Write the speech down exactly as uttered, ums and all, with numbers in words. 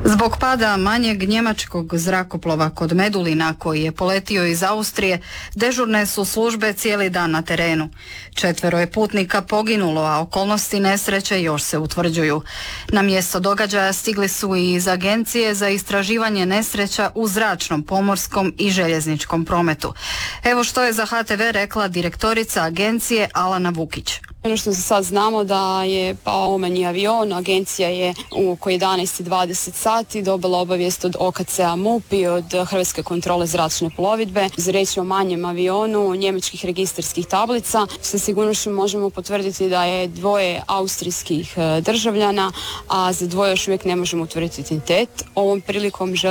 Zbog pada manjeg njemačkog zrakoplova kod Medulina koji je poletio iz Austrije, dežurne su službe cijeli dan na terenu. Četvero je putnika poginulo, a okolnosti nesreće još se utvrđuju. Na mjesto događaja stigli su i iz Agencije za istraživanje nesreća u zračnom, pomorskom i željezničkom prometu. Evo što je za H T V rekla direktorica agencije Alana Vukić. Ono što sad znamo da je pao omanji avion, agencija je u oko jedanaest i dvadeset sati dobila obavijest od O K C-a M U P i od Hrvatske kontrole zračne plovidbe. Za riječ o manjem avionu njemačkih registarskih tablica sa sigurnošću možemo potvrditi da je dvoje austrijskih državljana, a za dvoje još uvijek ne možemo utvrditi identitet. Ovom prilikom želim